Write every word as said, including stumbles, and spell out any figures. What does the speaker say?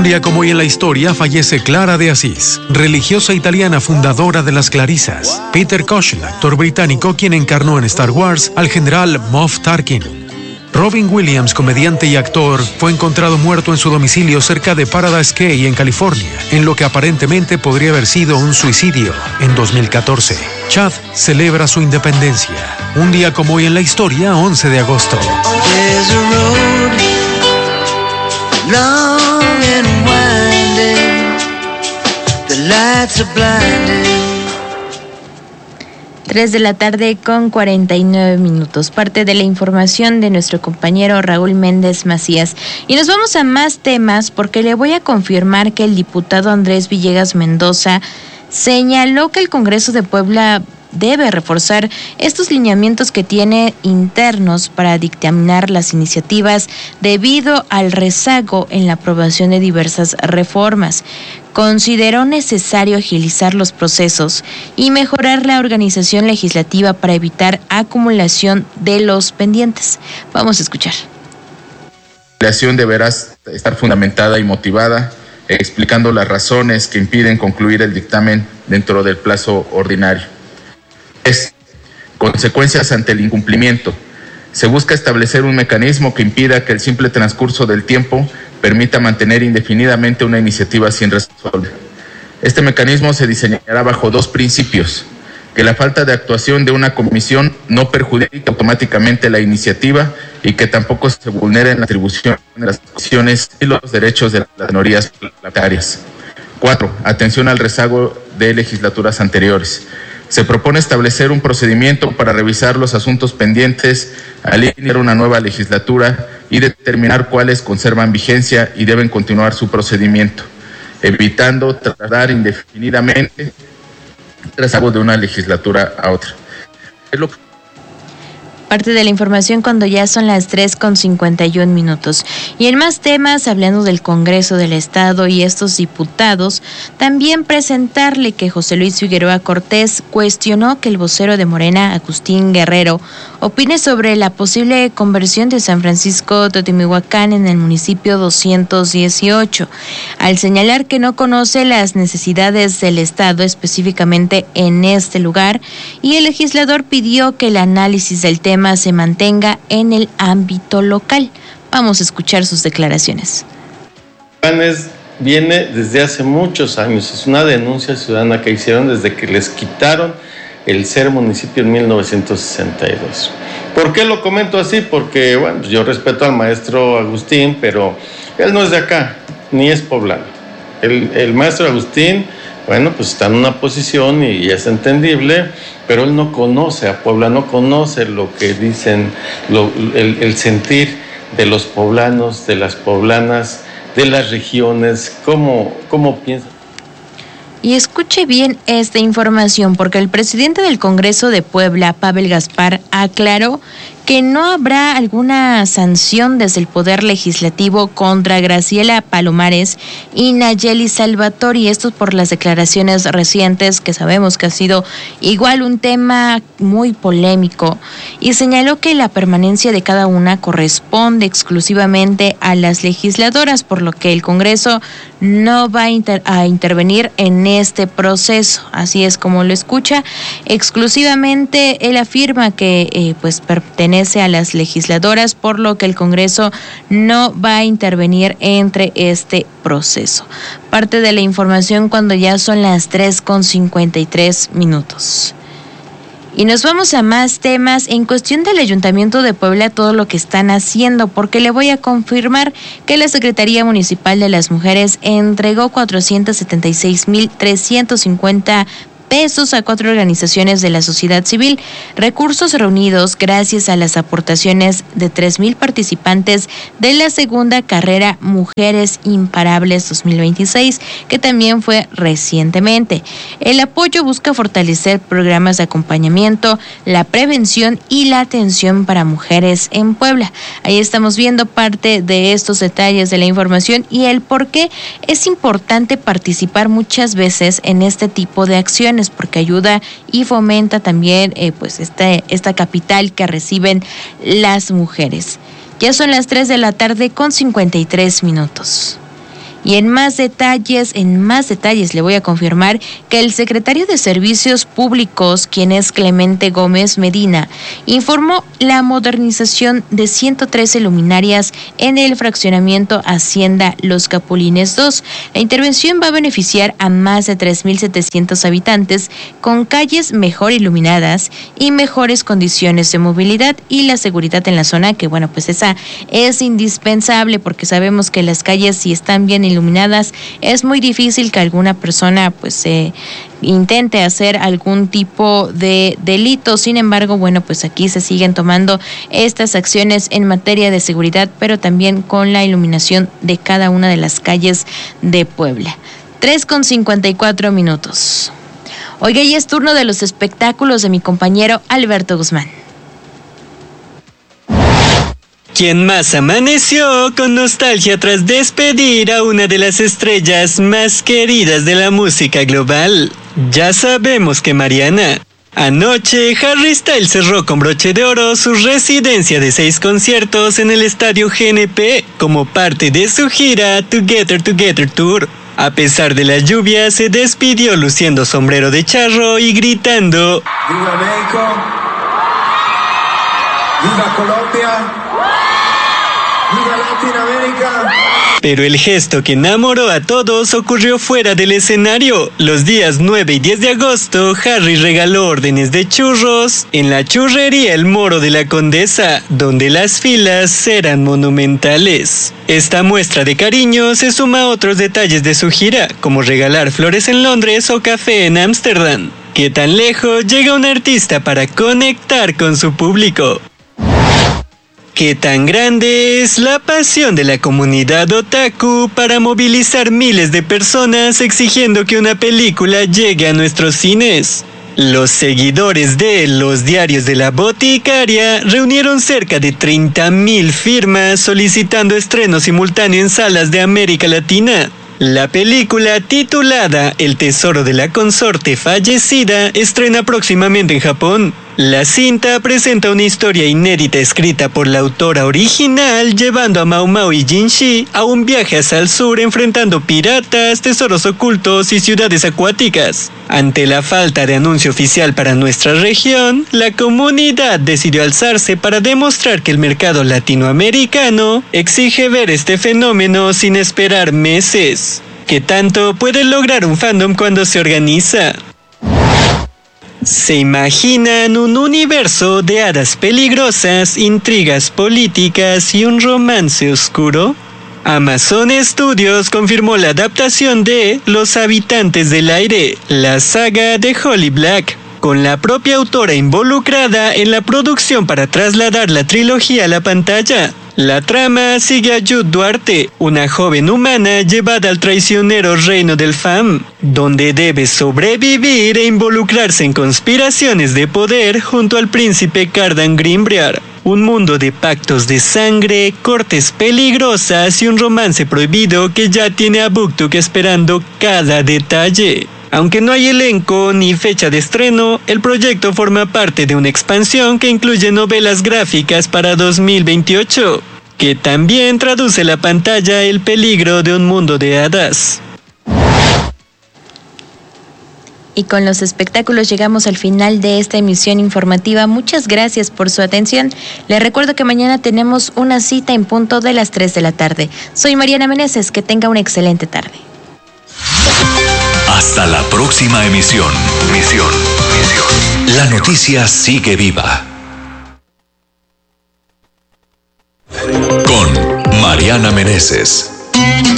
día como hoy en la historia fallece Clara de Asís, religiosa italiana fundadora de las Clarisas. Peter Cushing, actor británico quien encarnó en Star Wars al general Moff Tarkin. Robin Williams, comediante y actor, fue encontrado muerto en su domicilio cerca de Paradise Cay, en California, en lo que aparentemente podría haber sido un suicidio. En dos mil catorce, Chad celebra su independencia. Un día como hoy en la historia, once de agosto. tres de la tarde con cuarenta y nueve minutos. Parte de la información de nuestro compañero Raúl Méndez Macías. Y nos vamos a más temas porque le voy a confirmar que el diputado Andrés Villegas Mendoza señaló que el Congreso de Puebla debe reforzar estos lineamientos que tiene internos para dictaminar las iniciativas debido al rezago en la aprobación de diversas reformas. Consideró necesario agilizar los procesos y mejorar la organización legislativa para evitar acumulación de los pendientes. Vamos a escuchar. La legislación deberá estar fundamentada y motivada, explicando las razones que impiden concluir el dictamen dentro del plazo ordinario. Es consecuencias ante el incumplimiento. Se busca establecer un mecanismo que impida que el simple transcurso del tiempo permita mantener indefinidamente una iniciativa sin resolver. Este mecanismo se diseñará bajo dos principios: que la falta de actuación de una comisión no perjudique automáticamente la iniciativa y que tampoco se vulneren la atribución de las comisiones y los derechos de las minorías parlamentarias. Cuatro, atención al rezago de legislaturas anteriores. Se propone establecer un procedimiento para revisar los asuntos pendientes, alinear una nueva legislatura y determinar cuáles conservan vigencia y deben continuar su procedimiento, evitando tardar indefinidamente el rezago de una legislatura a otra. Es lo que... Parte de la información cuando ya son las tres con cincuenta y un minutos. Y en más temas, hablando del Congreso del Estado y estos diputados, también presentarle que José Luis Figueroa Cortés cuestionó que el vocero de Morena, Agustín Guerrero, opine sobre la posible conversión de San Francisco Totimihuacán en el municipio doscientos dieciocho, al señalar que no conoce las necesidades del Estado específicamente en este lugar, y el legislador pidió que el análisis del tema se mantenga en el ámbito local. Vamos a escuchar sus declaraciones. Viene desde hace muchos años, es una denuncia ciudadana que hicieron desde que les quitaron el ser municipio en mil novecientos sesenta y dos. ¿Por qué lo comento así? Porque, bueno, yo respeto al maestro Agustín, pero él no es de acá, ni es poblano. El, el maestro Agustín, bueno, pues está en una posición y es entendible, pero él no conoce a Puebla, no conoce lo que dicen, lo, el, el sentir de los poblanos, de las poblanas, de las regiones, cómo, cómo piensan. Y escuche bien esta información, porque el presidente del Congreso de Puebla, Pavel Gaspar, aclaró que no habrá alguna sanción desde el Poder Legislativo contra Graciela Palomares y Nayeli Salvatori, esto por las declaraciones recientes que sabemos que ha sido igual un tema muy polémico, y señaló que la permanencia de cada una corresponde exclusivamente a las legisladoras, por lo que el Congreso no va a, inter- a intervenir en este proceso. Así es como lo escucha, exclusivamente él afirma que eh, pues pertenece a las legisladoras, por lo que el Congreso no va a intervenir entre este proceso. Parte de la información cuando ya son las tres con cincuenta y tres minutos. Y nos vamos a más temas en cuestión del Ayuntamiento de Puebla, todo lo que están haciendo, porque le voy a confirmar que la Secretaría Municipal de las Mujeres entregó cuatrocientos setenta y seis mil trescientos cincuenta pesos a cuatro organizaciones de la sociedad civil, recursos reunidos gracias a las aportaciones de tres mil participantes de la segunda carrera Mujeres Imparables dos mil veintiséis, que también fue recientemente. El apoyo busca fortalecer programas de acompañamiento, la prevención y la atención para mujeres en Puebla. Ahí estamos viendo parte de estos detalles de la información y el por qué es importante participar muchas veces en este tipo de acciones, porque ayuda y fomenta también eh, pues este, esta capital que reciben las mujeres. Ya son las tres de la tarde con cincuenta y tres minutos. Y en más detalles, en más detalles le voy a confirmar que el secretario de Servicios Públicos, quien es Clemente Gómez Medina, informó la modernización de ciento trece luminarias en el fraccionamiento Hacienda Los Capulines dos. La intervención va a beneficiar a más de tres mil setecientos habitantes con calles mejor iluminadas y mejores condiciones de movilidad y la seguridad en la zona, que bueno, pues esa es indispensable porque sabemos que las calles, si están bien iluminadas, es muy difícil que alguna persona pues se eh, intente hacer algún tipo de delito. Sin embargo, bueno, pues aquí se siguen tomando estas acciones en materia de seguridad, pero también con la iluminación de cada una de las calles de Puebla. tres con cincuenta y cuatro minutos. Oiga, y es turno de los espectáculos de mi compañero Alberto Guzmán. ¿Quién más amaneció con nostalgia tras despedir a una de las estrellas más queridas de la música global? Ya sabemos que Mariana. Anoche, Harry Styles cerró con broche de oro su residencia de seis conciertos en el estadio G N P como parte de su gira Together Together Tour. A pesar de la lluvia, se despidió luciendo sombrero de charro y gritando: ¡Viva México! ¡Viva Colombia! ¡Viva Latinoamérica! Pero el gesto que enamoró a todos ocurrió fuera del escenario. Los días nueve y diez de agosto, Harry regaló órdenes de churros en la churrería El Moro de la Condesa, donde las filas eran monumentales. Esta muestra de cariño se suma a otros detalles de su gira, como regalar flores en Londres o café en Ámsterdam. ¿Qué tan lejos llega un artista para conectar con su público? ¿Qué tan grande es la pasión de la comunidad otaku para movilizar miles de personas exigiendo que una película llegue a nuestros cines? Los seguidores de Los Diarios de la Boticaria reunieron cerca de treinta mil firmas solicitando estreno simultáneo en salas de América Latina. La película, titulada El Tesoro de la Consorte Fallecida, estrena próximamente en Japón. La cinta presenta una historia inédita escrita por la autora original, llevando a Mau Mau y Jinshi a un viaje hacia el sur enfrentando piratas, tesoros ocultos y ciudades acuáticas. Ante la falta de anuncio oficial para nuestra región, la comunidad decidió alzarse para demostrar que el mercado latinoamericano exige ver este fenómeno sin esperar meses. ¿Qué tanto puede lograr un fandom cuando se organiza? ¿Se imaginan un universo de hadas peligrosas, intrigas políticas y un romance oscuro? Amazon Studios confirmó la adaptación de Los Habitantes del Aire, la saga de Holly Black, con la propia autora involucrada en la producción para trasladar la trilogía a la pantalla. La trama sigue a Jude Duarte, una joven humana llevada al traicionero reino del Fam, donde debe sobrevivir e involucrarse en conspiraciones de poder junto al príncipe Cardan Grimbriar. Un mundo de pactos de sangre, cortes peligrosas y un romance prohibido que ya tiene a BookTok esperando cada detalle. Aunque no hay elenco ni fecha de estreno, el proyecto forma parte de una expansión que incluye novelas gráficas para dos mil veintiocho, que también traduce a la pantalla el peligro de un mundo de hadas. Y con los espectáculos llegamos al final de esta emisión informativa. Muchas gracias por su atención. Les recuerdo que mañana tenemos una cita en punto de las tres de la tarde. Soy Mariana Meneses, que tenga una excelente tarde. Hasta la próxima emisión. Misión, misión. La noticia sigue viva. Con Mariana Meneses.